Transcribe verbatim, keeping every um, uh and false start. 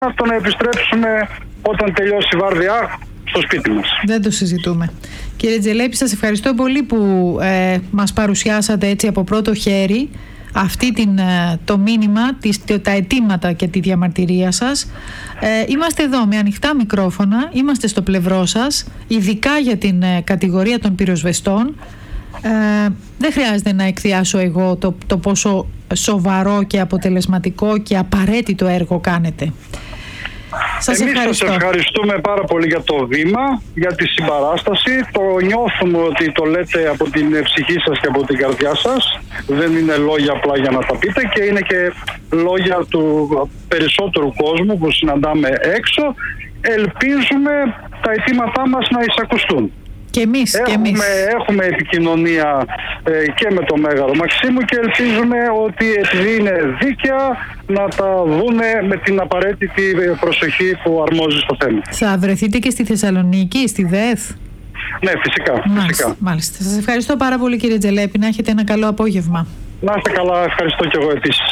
το να επιστρέψουμε όταν τελειώσει η βάρδια στο σπίτι μας. Δεν το συζητούμε. Κύριε Τζελέπη, σας ευχαριστώ πολύ που ε, μας παρουσιάσατε έτσι από πρώτο χέρι αυτή την, το μήνυμα, τις, τα αιτήματα και τη διαμαρτυρία σας. Ε, είμαστε εδώ με ανοιχτά μικρόφωνα, είμαστε στο πλευρό σας, ειδικά για την ε, κατηγορία των πυροσβεστών. Ε, δεν χρειάζεται να εκθιάσω εγώ το, το πόσο σοβαρό και αποτελεσματικό και απαραίτητο έργο κάνετε. Σας Εμείς ευχαριστώ. σας ευχαριστούμε πάρα πολύ για το βήμα, για τη συμπαράσταση. Το νιώθουμε ότι το λέτε από την ψυχή σας και από την καρδιά σας. Δεν είναι λόγια απλά για να τα πείτε και είναι και λόγια του περισσότερου κόσμου που συναντάμε έξω. Ελπίζουμε τα αιτήματά μας να εισακουστούν. Και εμείς, έχουμε, και εμείς. έχουμε επικοινωνία ε, και με το Μέγαρο Μαξίμου και ελπίζουμε ότι επειδή είναι δίκαια να τα δούνε με την απαραίτητη προσοχή που αρμόζει στο θέμα. Θα βρεθείτε και στη Θεσσαλονίκη, στη ΔΕΘ? Ναι, φυσικά. Μάλιστα, φυσικά. μάλιστα. Σας ευχαριστώ πάρα πολύ, κύριε Τζελέπη. Να έχετε ένα καλό απόγευμα. Να είστε καλά, ευχαριστώ και εγώ επίσης.